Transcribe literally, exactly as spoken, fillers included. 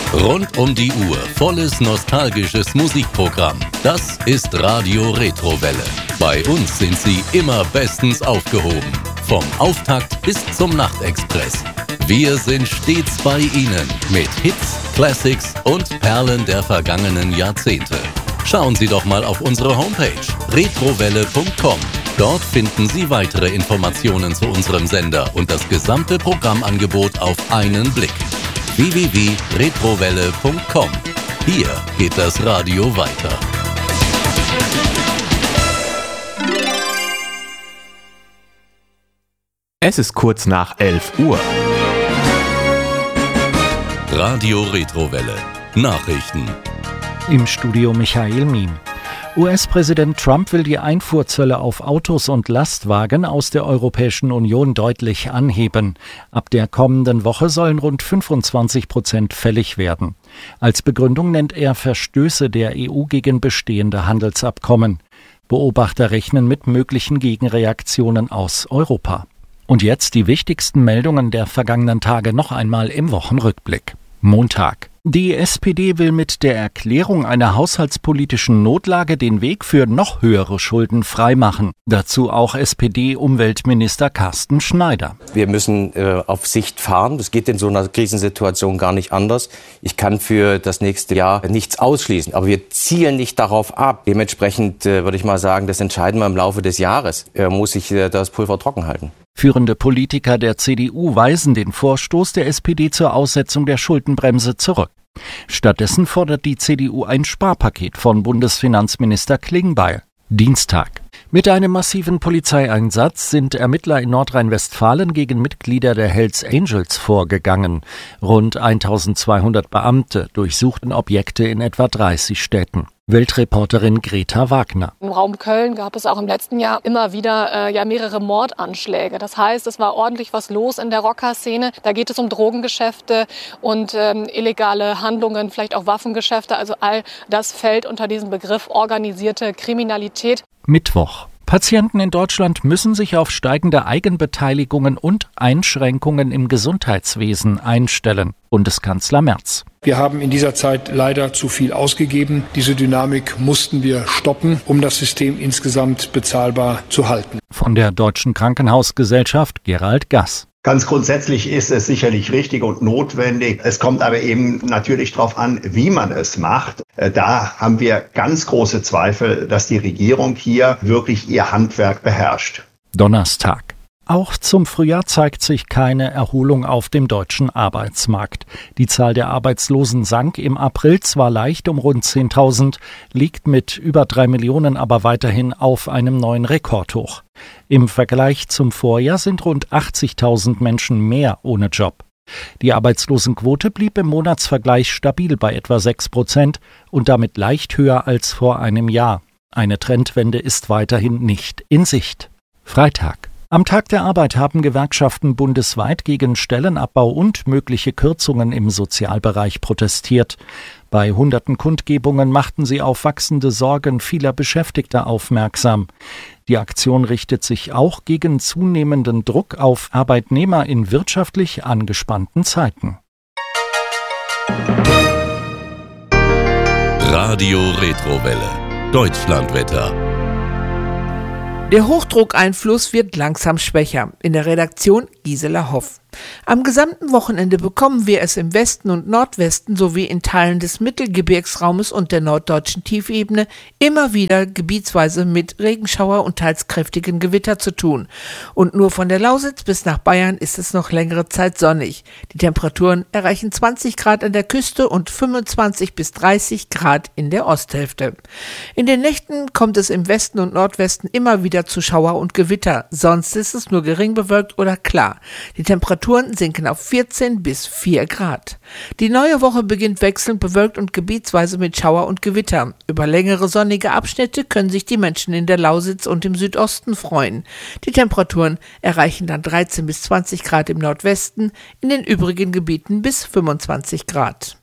Rund um die Uhr volles nostalgisches Musikprogramm. Das ist Radio Retrowelle. Bei uns sind Sie immer bestens aufgehoben. Vom Auftakt bis zum Nachtexpress. Wir sind stets bei Ihnen mit Hits, Classics und Perlen der vergangenen Jahrzehnte. Schauen Sie doch mal auf unsere Homepage retrowelle punkt com. Dort finden Sie weitere Informationen zu unserem Sender und das gesamte Programmangebot auf einen Blick. w w w punkt retrowelle punkt com. Hier geht das Radio weiter. Es ist kurz nach elf Uhr. Radio Retrowelle. Nachrichten. Im Studio Michael Miem. U S-Präsident Trump will die Einfuhrzölle auf Autos und Lastwagen aus der Europäischen Union deutlich anheben. Ab der kommenden Woche sollen rund fünfundzwanzig Prozent fällig werden. Als Begründung nennt er Verstöße der E U gegen bestehende Handelsabkommen. Beobachter rechnen mit möglichen Gegenreaktionen aus Europa. Und jetzt die wichtigsten Meldungen der vergangenen Tage noch einmal im Wochenrückblick. Montag. Die S P D will mit der Erklärung einer haushaltspolitischen Notlage den Weg für noch höhere Schulden freimachen. Dazu auch S P D-Umweltminister Carsten Schneider. Wir müssen äh, auf Sicht fahren. Das geht in so einer Krisensituation gar nicht anders. Ich kann für das nächste Jahr nichts ausschließen. Aber wir zielen nicht darauf ab. Dementsprechend äh, würde ich mal sagen, das entscheiden wir im Laufe des Jahres. Äh, muss sich äh, das Pulver trocken halten. Führende Politiker der C D U weisen den Vorstoß der S P D zur Aussetzung der Schuldenbremse zurück. Stattdessen fordert die C D U ein Sparpaket von Bundesfinanzminister Klingbeil. Dienstag. Mit einem massiven Polizeieinsatz sind Ermittler in Nordrhein-Westfalen gegen Mitglieder der Hells Angels vorgegangen. Rund eintausendzweihundert Beamte durchsuchten Objekte in etwa dreißig Städten. Weltreporterin Greta Wagner. Im Raum Köln gab es auch im letzten Jahr immer wieder äh, ja mehrere Mordanschläge. Das heißt, es war ordentlich was los in der Rockerszene. Da geht es um Drogengeschäfte und ähm, illegale Handlungen, vielleicht auch Waffengeschäfte. Also all das fällt unter diesen Begriff organisierte Kriminalität. Mittwoch. Patienten in Deutschland müssen sich auf steigende Eigenbeteiligungen und Einschränkungen im Gesundheitswesen einstellen. Bundeskanzler Merz. Wir haben in dieser Zeit leider zu viel ausgegeben. Diese Dynamik mussten wir stoppen, um das System insgesamt bezahlbar zu halten. Von der Deutschen Krankenhausgesellschaft Gerald Gass. Ganz grundsätzlich ist es sicherlich richtig und notwendig. Es kommt aber eben natürlich darauf an, wie man es macht. Da haben wir ganz große Zweifel, dass die Regierung hier wirklich ihr Handwerk beherrscht. Donnerstag. Auch zum Frühjahr zeigt sich keine Erholung auf dem deutschen Arbeitsmarkt. Die Zahl der Arbeitslosen sank im April zwar leicht um rund zehntausend, liegt mit über drei Millionen aber weiterhin auf einem neuen Rekordhoch. Im Vergleich zum Vorjahr sind rund achtzigtausend Menschen mehr ohne Job. Die Arbeitslosenquote blieb im Monatsvergleich stabil bei etwa sechs Prozent und damit leicht höher als vor einem Jahr. Eine Trendwende ist weiterhin nicht in Sicht. Freitag. Am Tag der Arbeit haben Gewerkschaften bundesweit gegen Stellenabbau und mögliche Kürzungen im Sozialbereich protestiert. Bei hunderten Kundgebungen machten sie auf wachsende Sorgen vieler Beschäftigter aufmerksam. Die Aktion richtet sich auch gegen zunehmenden Druck auf Arbeitnehmer in wirtschaftlich angespannten Zeiten. Radio Retrowelle. Deutschlandwetter. Der Hochdruckeinfluss wird langsam schwächer. In der Redaktion Gisela Hoff. Am gesamten Wochenende bekommen wir es im Westen und Nordwesten sowie in Teilen des Mittelgebirgsraumes und der norddeutschen Tiefebene immer wieder gebietsweise mit Regenschauer und teils kräftigen Gewitter zu tun. Und nur von der Lausitz bis nach Bayern ist es noch längere Zeit sonnig. Die Temperaturen erreichen zwanzig Grad an der Küste und fünfundzwanzig bis dreißig Grad in der Osthälfte. In den Nächten kommt es im Westen und Nordwesten immer wieder zu Schauer und Gewitter. Sonst ist es nur gering bewölkt oder klar. Die Temperaturen sinken auf vierzehn bis vier Grad. Die neue Woche beginnt wechselnd bewölkt und gebietsweise mit Schauer und Gewitter. Über längere sonnige Abschnitte können sich die Menschen in der Lausitz und im Südosten freuen. Die Temperaturen erreichen dann dreizehn bis zwanzig Grad im Nordwesten, in den übrigen Gebieten bis fünfundzwanzig Grad.